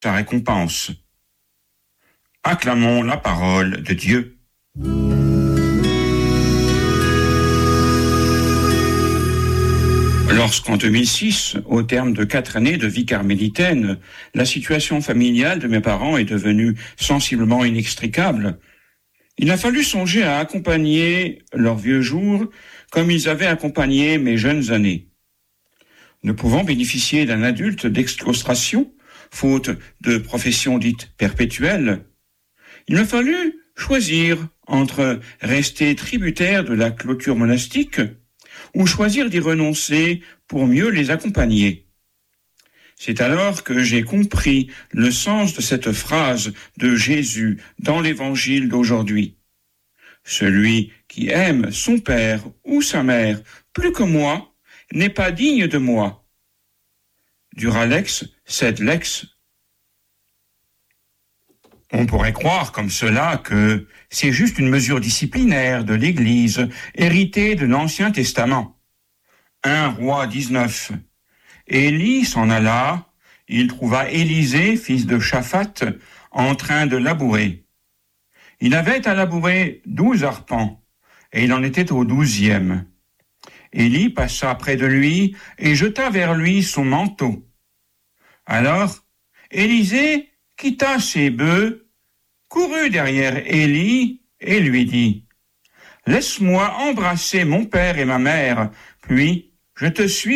sa récompense. Acclamons la parole de Dieu. Lorsqu'en 2006, au terme de 4 années de vie carmélitaine, la situation familiale de mes parents est devenue sensiblement inextricable, il a fallu songer à accompagner leurs vieux jours comme ils avaient accompagné mes jeunes années. Ne pouvant bénéficier d'un adulte d'exclustration, faute de profession dite perpétuelle, il m'a fallu choisir entre rester tributaire de la clôture monastique ou choisir d'y renoncer pour mieux les accompagner. C'est alors que j'ai compris le sens de cette phrase de Jésus dans l'évangile d'aujourd'hui. Celui qui aime son père ou sa mère plus que moi n'est pas digne de moi. Dura lex, sed lex. On pourrait croire comme cela que c'est juste une mesure disciplinaire de l'Église héritée de l'Ancien Testament. 1 Roi 19. Élie s'en alla, il trouva Élisée, fils de Shaphat, en train de labourer. Il avait à labourer 12 arpents, et il en était au 12e. Élie passa près de lui et jeta vers lui son manteau. Alors, Élisée quitta ses bœufs, courut derrière Élie et lui dit « Laisse-moi embrasser mon père et ma mère, puis je te suivrai. »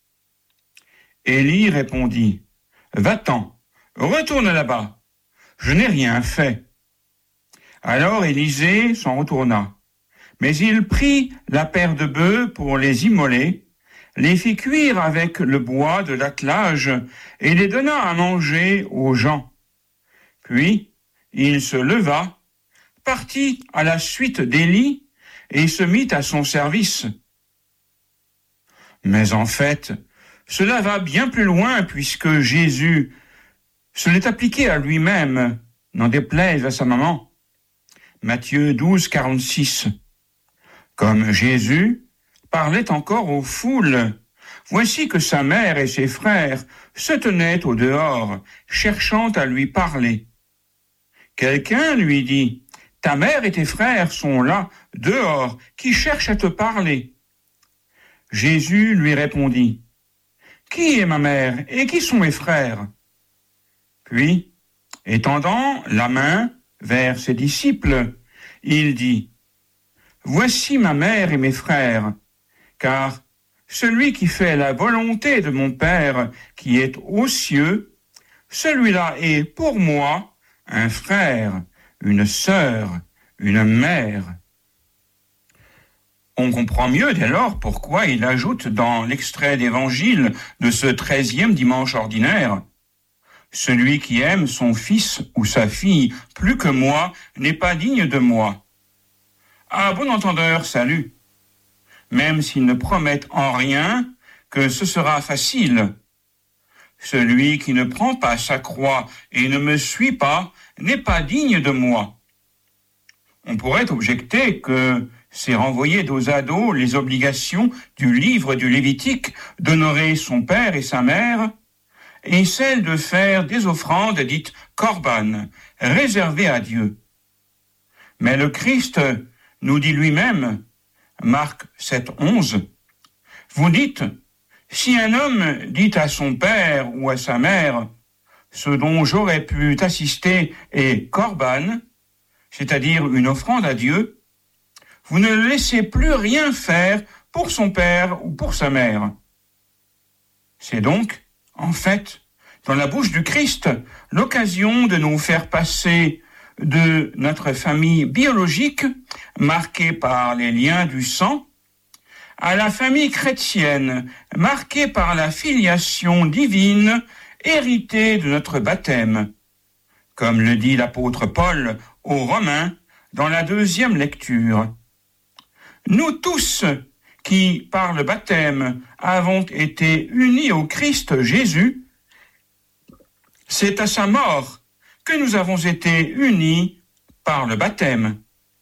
Élie répondit « Va-t'en, retourne là-bas, je n'ai rien fait. » Alors Élisée s'en retourna, mais il prit la paire de bœufs pour les immoler, les fit cuire avec le bois de l'attelage et les donna à manger aux gens. Puis il se leva, partit à la suite d'Élie et se mit à son service. Mais en fait, cela va bien plus loin puisque Jésus se l'est appliqué à lui-même, n'en déplaise à sa maman. Matthieu 12, 46. Comme Jésus parlait encore aux foules, voici que sa mère et ses frères se tenaient au dehors, cherchant à lui parler. Quelqu'un lui dit « Ta mère et tes frères sont là, dehors, qui cherchent à te parler. » Jésus lui répondit « Qui est ma mère et qui sont mes frères ?» Puis, étendant la main vers ses disciples, il dit « Voici ma mère et mes frères, car celui qui fait la volonté de mon Père qui est aux cieux, celui-là est pour moi un frère, une sœur, une mère. » On comprend mieux dès lors pourquoi il ajoute dans l'extrait d'évangile de ce 13e dimanche ordinaire « Celui qui aime son fils ou sa fille plus que moi n'est pas digne de moi. » À bon entendeur, salut, même s'ils ne promettent en rien que ce sera facile. Celui qui ne prend pas sa croix et ne me suit pas n'est pas digne de moi. On pourrait objecter que c'est renvoyer dos à dos les obligations du livre du Lévitique d'honorer son père et sa mère et celle de faire des offrandes dites korban, réservées à Dieu. Mais le Christ nous dit lui-même, Marc 7, 11, « Vous dites, si un homme dit à son père ou à sa mère, ce dont j'aurais pu t'assister est korban, c'est-à-dire une offrande à Dieu, vous ne le laissez plus rien faire pour son père ou pour sa mère. » C'est donc, en fait, dans la bouche du Christ, l'occasion de nous faire passer de notre famille biologique, marquée par les liens du sang, à la famille chrétienne, marquée par la filiation divine, héritée de notre baptême, comme le dit l'apôtre Paul aux Romains dans la 2e lecture. Nous tous, qui, par le baptême, avons été unis au Christ Jésus, c'est à sa mort que nous avons été unis par le baptême.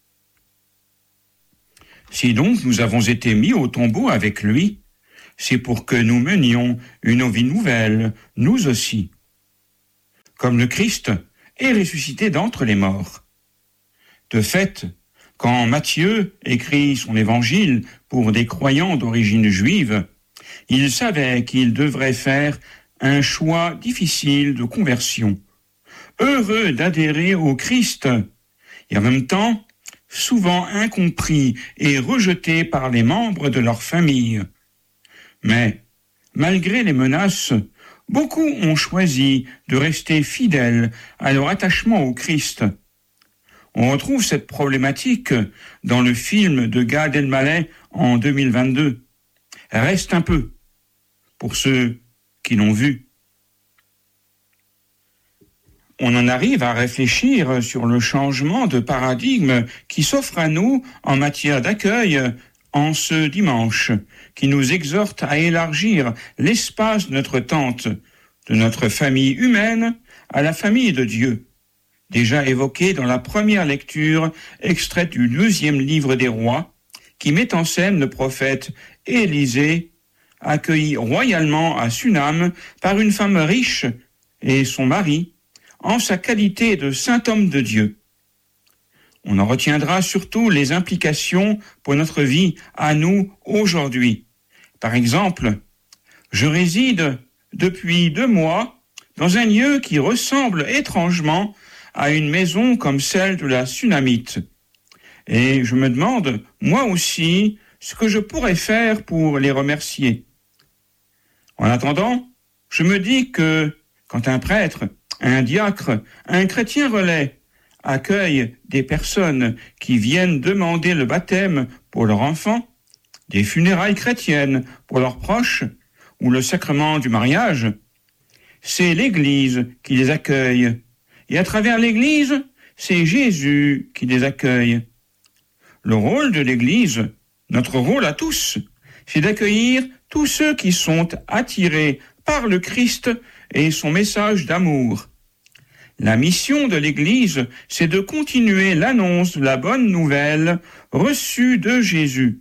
Si donc nous avons été mis au tombeau avec lui, c'est pour que nous menions une vie nouvelle, nous aussi. comme le Christ est ressuscité d'entre les morts. De fait, quand Matthieu écrit son évangile pour des croyants d'origine juive, il savait qu'il devrait faire un choix difficile de conversion, heureux d'adhérer au Christ, et en même temps souvent incompris et rejeté par les membres de leur famille. Mais, malgré les menaces, beaucoup ont choisi de rester fidèles à leur attachement au Christ. On retrouve cette problématique dans le film de Gad Elmaleh en 2022. Reste un peu, pour ceux qui l'ont vu. On en arrive à réfléchir sur le changement de paradigme qui s'offre à nous en matière d'accueil en ce dimanche, qui nous exhorte à élargir l'espace de notre tente, de notre famille humaine à la famille de Dieu, déjà évoquée dans la première lecture extraite du 2e livre des rois, qui met en scène le prophète Élisée, accueilli royalement à Sunam par une femme riche et son mari, en sa qualité de saint homme de Dieu. On en retiendra surtout les implications pour notre vie à nous aujourd'hui. Par exemple, je réside depuis 2 mois dans un lieu qui ressemble étrangement à une maison comme celle de la Sunamite. Et je me demande, moi aussi, ce que je pourrais faire pour les remercier. En attendant, je me dis que quand un prêtre, un diacre, un chrétien relais accueille des personnes qui viennent demander le baptême pour leur enfant, des funérailles chrétiennes pour leurs proches ou le sacrement du mariage, c'est l'Église qui les accueille. Et à travers l'Église, c'est Jésus qui les accueille. Le rôle de l'Église, notre rôle à tous, c'est d'accueillir tous ceux qui sont attirés par le Christ et son message d'amour. La mission de l'Église, c'est de continuer l'annonce de la bonne nouvelle reçue de Jésus.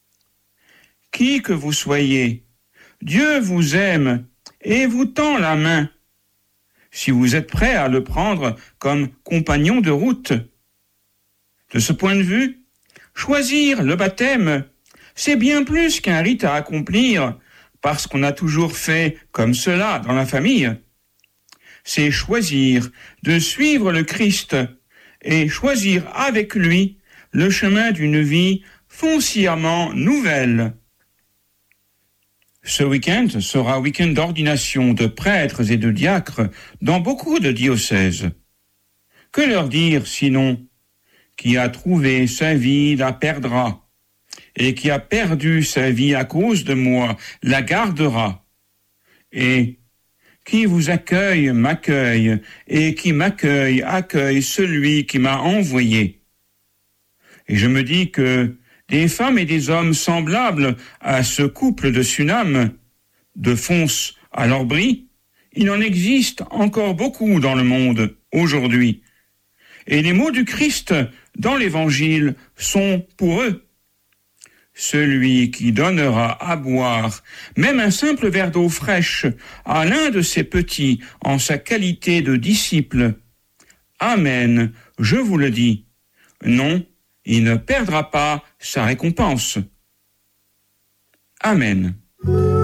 Qui que vous soyez, Dieu vous aime et vous tend la main, si vous êtes prêt à le prendre comme compagnon de route. De ce point de vue, choisir le baptême, c'est bien plus qu'un rite à accomplir, parce qu'on a toujours fait comme cela dans la famille. C'est choisir de suivre le Christ et choisir avec lui le chemin d'une vie foncièrement nouvelle. Ce week-end sera week-end d'ordination de prêtres et de diacres dans beaucoup de diocèses. Que leur dire sinon? Qui a trouvé sa vie la perdra, et qui a perdu sa vie à cause de moi la gardera. Et qui vous accueille m'accueille, et qui m'accueille accueille celui qui m'a envoyé. Et je me dis que des femmes et des hommes semblables à ce couple de Sunam, de Phonse à L'Orbry, il en existe encore beaucoup dans le monde aujourd'hui. Et les mots du Christ dans l'Évangile sont pour eux. Celui qui donnera à boire même un simple verre d'eau fraîche à l'un de ses petits en sa qualité de disciple. Amen, je vous le dis. Non, il ne perdra pas sa récompense. Amen.